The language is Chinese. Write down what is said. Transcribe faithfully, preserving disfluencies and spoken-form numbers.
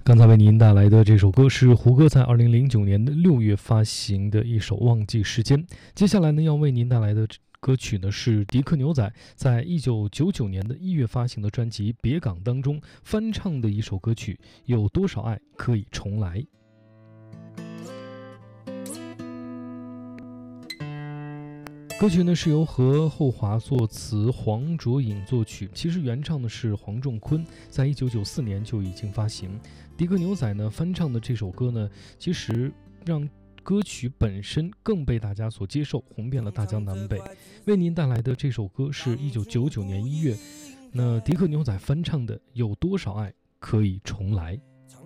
刚才为您带来的这首歌是胡歌在二零零九年的六月发行的一首《忘记时间》。接下来呢，要为您带来的歌曲呢是迪克牛仔在一九九九年的一月发行的专辑《别港》当中翻唱的一首歌曲《有多少爱可以重来》。歌曲呢是由何厚华作词，黄卓颖作曲。其实原唱的是黄仲坤，在一九九四年就已经发行。迪克牛仔呢翻唱的这首歌呢，其实让歌曲本身更被大家所接受，红遍了大江南北。为您带来的这首歌是一九九九年一月，那迪克牛仔翻唱的《有多少爱可以重来》。